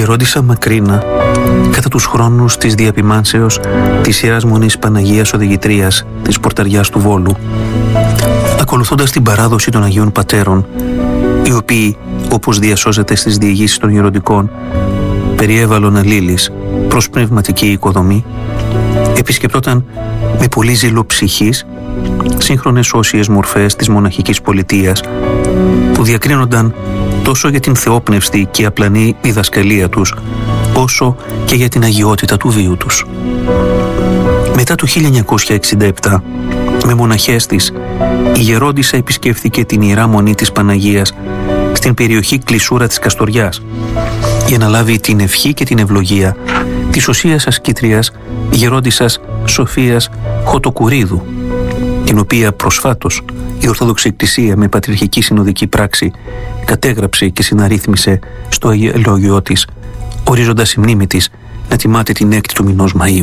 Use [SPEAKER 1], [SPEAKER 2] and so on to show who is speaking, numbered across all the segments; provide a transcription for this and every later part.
[SPEAKER 1] Γερόντισσα Μακρίνα, κατά τους χρόνους της διαπημάνσεως της Ιεράς Μονής Παναγίας Οδηγητρίας της Πορταριάς του Βόλου, ακολουθώντας την παράδοση των Αγίων Πατέρων, οι οποίοι, όπως διασώζεται στις διηγήσεις των γεροντικών, περιέβαλον αλλήλεις προς πνευματική οικοδομή, επισκεπτόταν με πολύ ζήλο ψυχής σύγχρονες όσιες μορφές της μοναχικής πολιτείας, που διακρίνονταν τόσο για την θεόπνευστη και απλανή διδασκαλία τους, όσο και για την αγιότητα του βίου τους. Μετά το 1967, με μοναχές της, η Γερόντισσα επισκέφθηκε την Ιερά Μονή της Παναγίας στην περιοχή Κλεισούρα της Καστοριάς, για να λάβει την ευχή και την ευλογία της οσίας ασκήτριας Γερόντισσας Σοφίας Χωτοκουρίδου, την οποία προσφάτως η Ορθόδοξη Εκκλησία με πατριαρχική συνοδική πράξη κατέγραψε και συναρρύθμισε στο Αγιολόγιό της, ορίζοντας η μνήμη της να τιμάται την 6η του μηνός Μαΐου.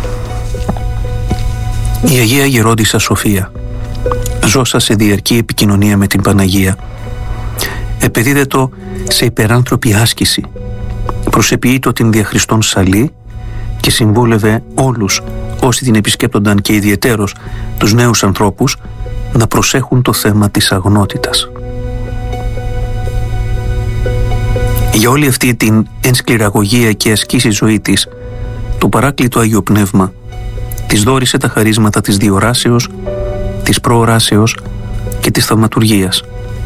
[SPEAKER 1] Η Αγία Γερόντισσα Σοφία, ζώσα σε διαρκή επικοινωνία με την Παναγία, επεδίδετο σε υπεράνθρωπη άσκηση, προσεποιείτο την δια Χριστόν σαλή και συμβούλευε όλους όσοι την επισκέπτονταν και ιδιαιτέρως τους νέους ανθρώπους να προσέχουν το θέμα της αγνότητας. Για όλη αυτή την ενσκληραγωγία και ασκήση ζωή της, το παράκλητο Άγιο Πνεύμα της δώρισε τα χαρίσματα της διοράσεως, της προοράσεως και της θαυματουργίας.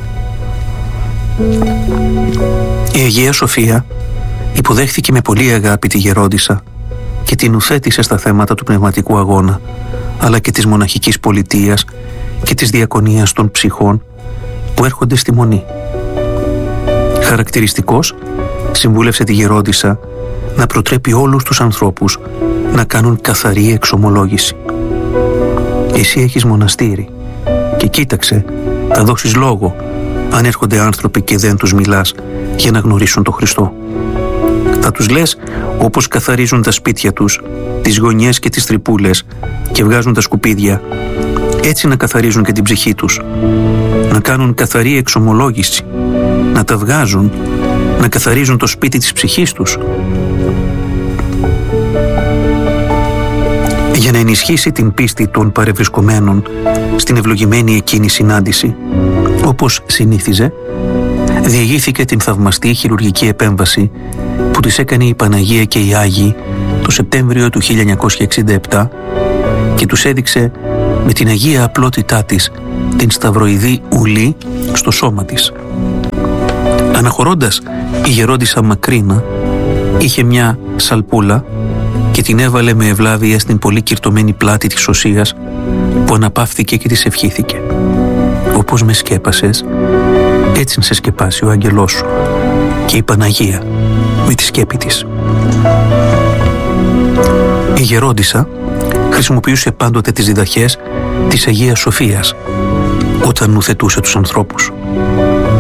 [SPEAKER 1] Η Αγία Σοφία υποδέχθηκε με πολύ αγάπη τη Γερόντισσα και την ουθέτησε στα θέματα του πνευματικού αγώνα, αλλά και της μοναχικής πολιτείας και της διακονίας των ψυχών που έρχονται στη Μονή. Χαρακτηριστικός, συμβούλευσε τη Γερόντισσα να προτρέπει όλους τους ανθρώπους να κάνουν καθαρή εξομολόγηση. Εσύ έχεις μοναστήρι και κοίταξε, θα δώσεις λόγο αν έρχονται άνθρωποι και δεν τους μιλάς για να γνωρίσουν τον Χριστό. Θα τους λες όπως καθαρίζουν τα σπίτια τους, τις γωνιές και τις τρυπούλες και βγάζουν τα σκουπίδια, έτσι να καθαρίζουν και την ψυχή τους. Να κάνουν καθαρή εξομολόγηση, να τα βγάζουν, να καθαρίζουν το σπίτι της ψυχής τους. Για να ενισχύσει την πίστη των παρευρισκομένων στην ευλογημένη εκείνη συνάντηση, όπως συνήθιζε, διηγήθηκε την θαυμαστή χειρουργική επέμβαση που της έκανε η Παναγία και οι Άγιοι το Σεπτέμβριο του 1967 και τους έδειξε με την Αγία απλότητά της την σταυροειδή ουλή στο σώμα της. Αναχωρώντας, η Γερόντισσα Μακρίνα είχε μια σαλπούλα και την έβαλε με ευλάβεια στην πολύ κυρτωμένη πλάτη της οσίας, που αναπαύθηκε και της ευχήθηκε. Όπως με σκέπασες, έτσι να σε σκεπάσει ο άγγελός σου και η Παναγία με τη σκέπη της. Η Γερόντισσα χρησιμοποιούσε πάντοτε τις διδαχές της Αγίας Σοφίας όταν νουθετούσε τους ανθρώπους.